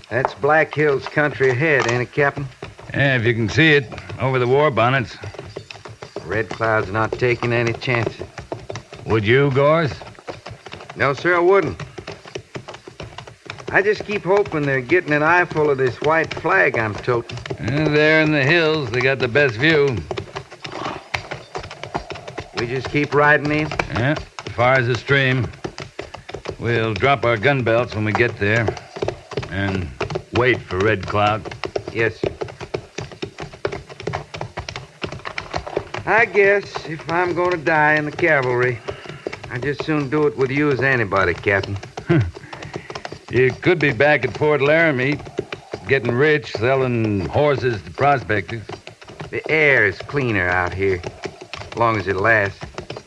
That's Black Hills country ahead, ain't it, Captain? Yeah, if you can see it, over the war bonnets. Red Cloud's not taking any chances. Would you, Gorse? No, sir, I wouldn't. I just keep hoping they're getting an eyeful of this white flag I'm toting. There in the hills, they got the best view. We just keep riding in? Yeah, as far as the stream. We'll drop our gun belts when we get there. And wait for Red Cloud. Yes, sir. I guess if I'm going to die in the cavalry, I'd just soon do it with you as anybody, Captain. You could be back at Fort Laramie, getting rich, selling horses to prospectors. The air is cleaner out here, as long as it lasts.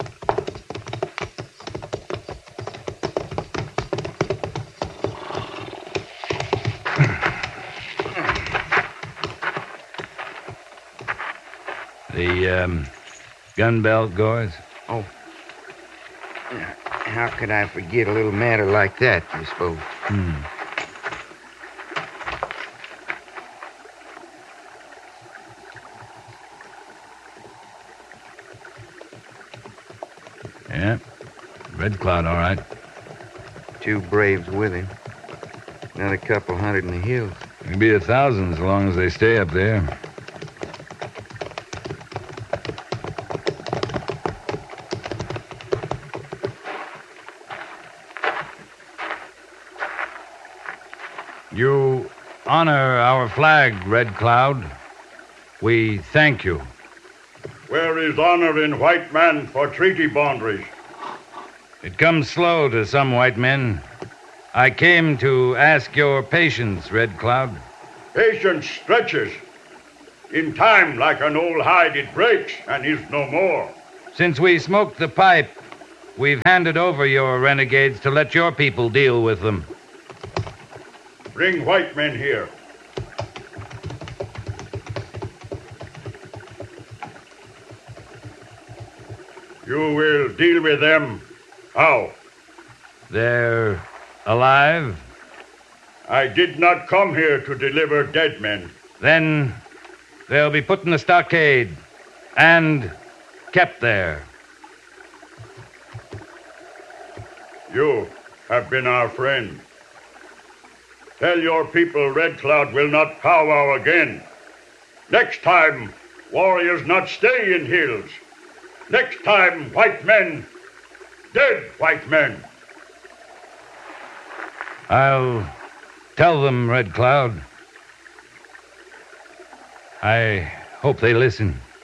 The gun belt, Gorse? Oh. How could I forget a little matter like that, you suppose? Yeah, Red Cloud, all right. 2 braves with him. Another couple hundred in the hills. It'll be 1,000 as long as they stay up there. You honor our flag, Red Cloud. We thank you. Where is honor in white man for treaty boundaries? It comes slow to some white men. I came to ask your patience, Red Cloud. Patience stretches. In time, like an old hide, it breaks and is no more. Since we smoked the pipe, we've handed over your renegades to let your people deal with them. Bring white men here. You will deal with them. How? They're alive? I did not come here to deliver dead men. Then they'll be put in the stockade and kept there. You have been our friend. Tell your people Red Cloud will not powwow again. Next time, warriors not stay in hills. Next time, white men, dead white men. I'll tell them, Red Cloud. I hope they listen.